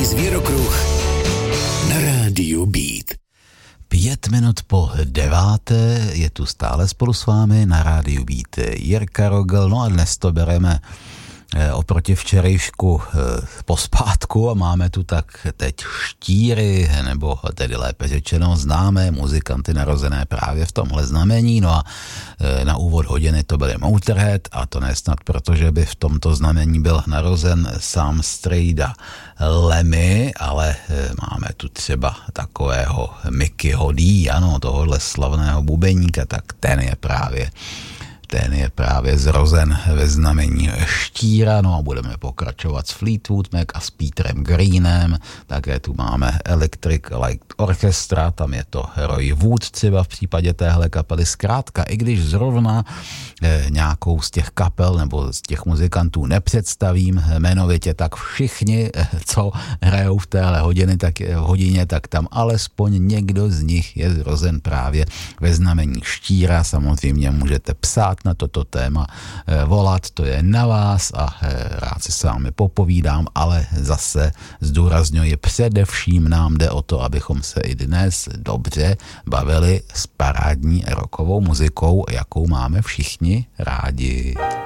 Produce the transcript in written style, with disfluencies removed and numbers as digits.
Český zvěrokruh na rádiu Beat. 5 minut po 9. je tu stále spolu s vámi na rádiu Beat Jirka Rogl. No a dnes to bereme oproti včerejšku pospátku a máme tu tak teď štíry, nebo tedy lépe řečeno známé muzikanty narozené právě v tomhle znamení. No a na úvod hodiny to byly Motorhead, a to nesnad proto, že by v tomto znamení byl narozen sám strejda Lemmy, ale máme tu třeba takového Mickeyho D, ano, tohohle slavného bubeníka, tak ten je právě zrozen ve znamení štíra. No a budeme pokračovat s Fleetwood Mac a s Peterem Greenem. Také tu máme Electric Light Orchestra, tam je to Roy Wood třeba v případě téhle kapely. Zkrátka, i když zrovna nějakou z těch kapel nebo z těch muzikantů nepředstavím jmenovitě, tak všichni, co hrajou v téhle hodině, tak tam alespoň někdo z nich je zrozen právě ve znamení štíra. Samozřejmě můžete psát na toto téma, volat, to je na vás a rád si s vámi popovídám, ale zase zdůrazňuji, především nám jde o to, abychom se i dnes dobře bavili s parádní rockovou muzikou, jakou máme všichni rádi.